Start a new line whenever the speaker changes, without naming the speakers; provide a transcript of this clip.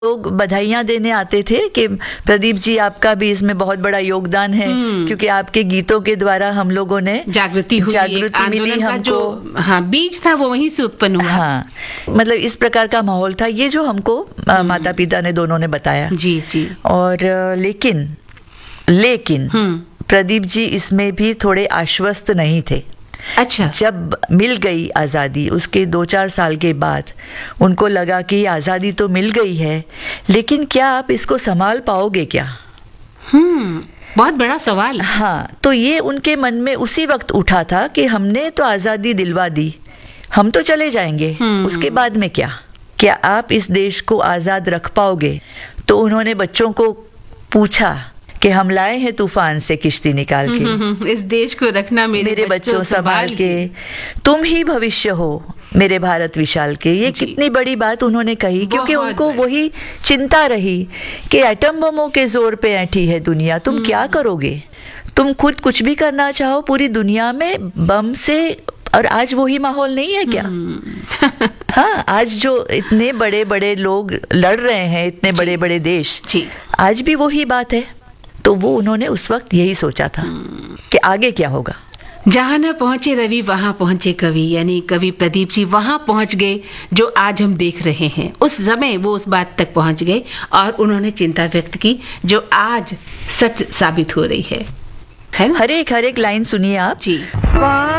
लोग बधाइयां देने आते थे कि प्रदीप जी आपका भी इसमें बहुत बड़ा योगदान है, क्योंकि आपके गीतों के द्वारा हम लोगों ने
जागृति
मिली हमको।
जो बीज था वो वहीं से उत्पन्न हुआ।
हाँ, मतलब इस प्रकार का माहौल था, ये जो हमको माता पिता ने दोनों ने बताया।
जी जी।
और लेकिन प्रदीप जी इसमें भी थोड़े आश्वस्त नहीं थे।
अच्छा।
जब मिल गई आज़ादी, उसके 2-4 साल के बाद उनको लगा कि आज़ादी तो मिल गई है, लेकिन क्या आप इसको संभाल पाओगे क्या?
बहुत बड़ा सवाल।
हाँ, तो ये उनके मन में उसी वक्त उठा था कि हमने तो आज़ादी दिलवा दी, हम तो चले जाएंगे, उसके बाद में क्या आप इस देश को आज़ाद रख पाओगे? तो उन्होंने बच्चों को पूछा कि हम लाए हैं तूफान से किश्ती निकाल के,
इस देश को रखना मेरे बच्चों संभाल के,
तुम ही भविष्य हो मेरे भारत विशाल के। ये कितनी बड़ी बात उन्होंने कही, क्योंकि उनको वही चिंता रही कि एटम बमों के जोर पे ऐठी है दुनिया, तुम क्या करोगे? तुम खुद कुछ भी करना चाहो, पूरी दुनिया में बम से, और आज वही माहौल नहीं है क्या? हाँ, आज जो इतने बड़े बड़े लोग लड़ रहे हैं, इतने बड़े बड़े देश, आज भी वही बात है। तो वो उन्होंने उस वक्त यही सोचा था कि आगे क्या होगा।
जहाँ न पहुंचे रवि वहां पहुंचे कवि, यानी कवि प्रदीप जी वहां पहुंच गए जो आज हम देख रहे हैं। उस समय वो उस बात तक पहुंच गए और उन्होंने चिंता व्यक्त की जो आज सच साबित हो रही है ना?
हर एक लाइन सुनिए आप जी।